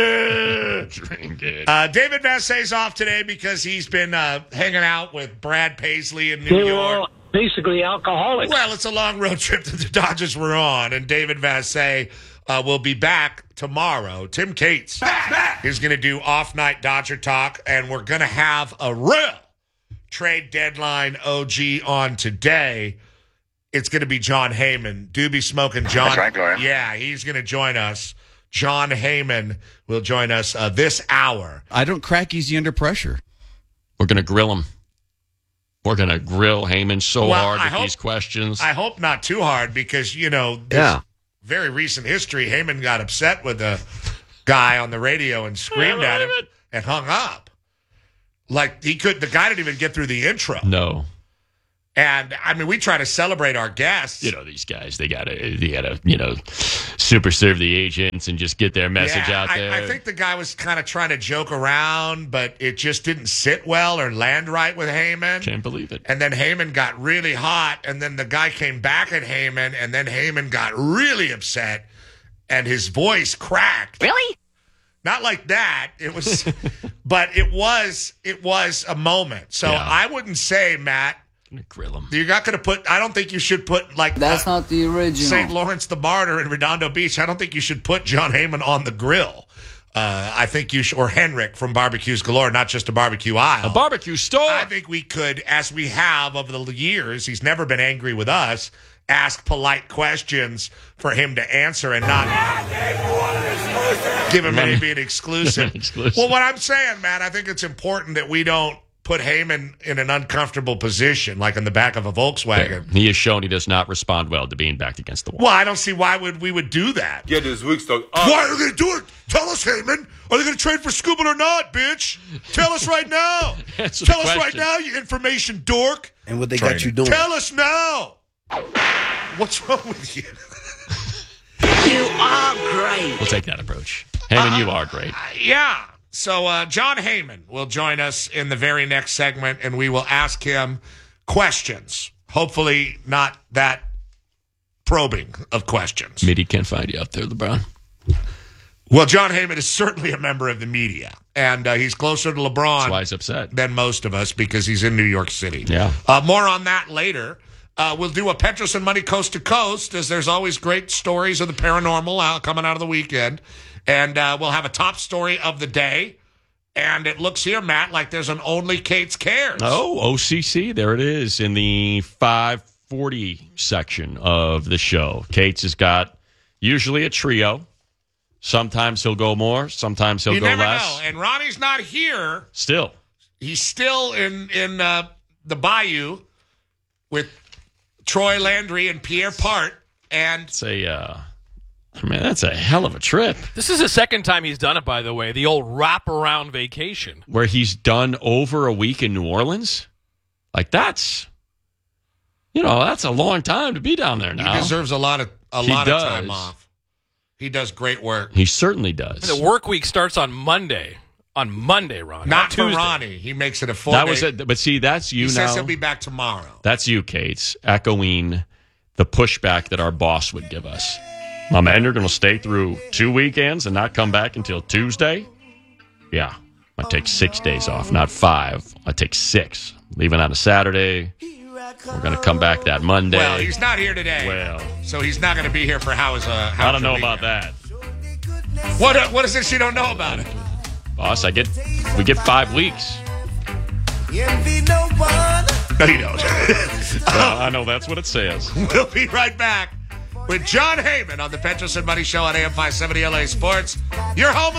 Speaker 29: loser!
Speaker 23: Drink it.
Speaker 29: Uh, David Vassay's off today because he's been uh, hanging out with Brad Paisley in New York.
Speaker 18: Basically alcoholics.
Speaker 29: Well, it's a long road trip that the Dodgers were on, and David Vassay uh, will be back tomorrow. Tim Cates is going to do off-night Dodger talk, and we're going to have a real trade deadline O G on today, it's going to be John Heyman. Doobie Smoking John.
Speaker 17: That's right, Gloria.
Speaker 29: Yeah, he's going to join us. John Heyman will join us uh, this hour.
Speaker 1: I don't crack easy under pressure.
Speaker 23: We're going to grill him. We're going to grill Heyman so
Speaker 29: Well,
Speaker 23: hard
Speaker 29: I
Speaker 23: with
Speaker 29: hope-
Speaker 23: these questions.
Speaker 29: I hope not too hard because, you know, this
Speaker 23: Yeah.
Speaker 29: very recent history, Heyman got upset with a guy on the radio and screamed at him and hung up. Like, he could, the guy didn't even get through the intro.
Speaker 23: No.
Speaker 29: And, I mean, we try to celebrate our guests.
Speaker 23: You know, these guys, they got to, they got to, you know, super serve the agents and just get their message
Speaker 29: Yeah,
Speaker 23: out there.
Speaker 29: I, I think the guy was kind of trying to joke around, but it just didn't sit well or land right with Heyman.
Speaker 23: Can't believe it.
Speaker 29: And then Heyman got really hot, and then the guy came back at Heyman, and then Heyman got really upset, and his voice cracked.
Speaker 3: Really?
Speaker 29: Not like that. It was, but it was, it was a moment. So
Speaker 23: Yeah.
Speaker 29: I wouldn't say, Matt,
Speaker 23: grill him.
Speaker 29: You're not going to put. I don't think you should put like
Speaker 7: That's
Speaker 29: uh,
Speaker 7: not the original.
Speaker 29: Saint Lawrence the Martyr in Redondo Beach. I don't think you should put John Heyman on the grill. Uh, I think you should, or Henrik from Barbecues Galore, not just a barbecue aisle,
Speaker 23: A barbecue store.
Speaker 29: I think we could, as we have over the years, he's never been angry with us. Ask polite questions for him to answer and not give him maybe an exclusive.
Speaker 23: Exclusive.
Speaker 29: Well, what I'm saying, Matt, I think it's important that we don't put Heyman in an uncomfortable position, like in the back of a Volkswagen.
Speaker 23: He has shown he does not respond well to being backed against the wall.
Speaker 29: Well, I don't see why would we would do that.
Speaker 8: Get this week's dog.
Speaker 29: Why are they going to do it? Tell us, Heyman. Are they going to trade for Scuba or not, bitch? Tell us right now.
Speaker 23: Answer the
Speaker 29: Tell us right
Speaker 23: question.
Speaker 29: now, you information dork.
Speaker 26: And what they got you doing?
Speaker 29: Tell us now. What's wrong with you?
Speaker 28: You are great.
Speaker 23: We'll take that approach. Heyman, you are great.
Speaker 29: Yeah. So uh, John Heyman will join us in the very next segment, and we will ask him questions. Hopefully not that probing of questions.
Speaker 23: Media can't find you out there, LeBron.
Speaker 29: Well, John Heyman is certainly a member of the media, and uh, he's closer to LeBron
Speaker 23: That's why he's upset.
Speaker 29: than most of us because he's in New York City.
Speaker 23: Yeah.
Speaker 29: Uh, more on that later. Uh, we'll do a Petros and Money Coast to Coast, as there's always great stories of the paranormal out, coming out of the weekend. And uh, we'll have a top story of the day. And it looks here, Matt, like there's an Only Kate's Cares.
Speaker 23: Oh, O C C. There it is in the five forty section of the show. Kate's has got usually a trio. Sometimes he'll go more. Sometimes he'll
Speaker 29: you
Speaker 23: go
Speaker 29: never
Speaker 23: less.
Speaker 29: know. And Ronnie's not here.
Speaker 23: Still.
Speaker 29: He's still in, in uh, the Bayou with Troy Landry and Pierre Part. And
Speaker 23: It's a, uh, man, that's a hell of a trip.
Speaker 12: This is the second time he's done it, by the way. The old wraparound vacation.
Speaker 23: Where he's done over a week in New Orleans. Like, that's, you know, that's a long time to be down there now.
Speaker 29: he deserves a lot of a
Speaker 23: He
Speaker 29: lot
Speaker 23: does.
Speaker 29: of time off. He does great work.
Speaker 23: He certainly does.
Speaker 12: The work week starts on Monday. On Monday, Ron.
Speaker 29: Not for
Speaker 12: Tuesday.
Speaker 29: Ronnie. He makes it a full
Speaker 23: That
Speaker 29: day.
Speaker 23: was it. But see, that's you
Speaker 29: he
Speaker 23: now.
Speaker 29: says he'll be back tomorrow.
Speaker 23: That's you, Kate's, echoing the pushback that our boss would give us. My man, you're going to stay through two weekends and not come back until Tuesday? Yeah. I take six days off, not five. I take six. Leaving on a Saturday. We're going to come back that Monday.
Speaker 29: Well, he's not here today.
Speaker 23: Well.
Speaker 29: So he's not going to be here for How's uh, How's
Speaker 23: I don't know
Speaker 29: Your
Speaker 23: about
Speaker 29: Weekend.
Speaker 23: that.
Speaker 29: What uh, What is this you don't know about it?
Speaker 23: Boss, I get we get five weeks.
Speaker 29: No, you don't.
Speaker 23: Well, I know that's what it says.
Speaker 29: We'll be right back with John Heyman on the Petros and Money Show on A M five seventy L A Sports. Your home of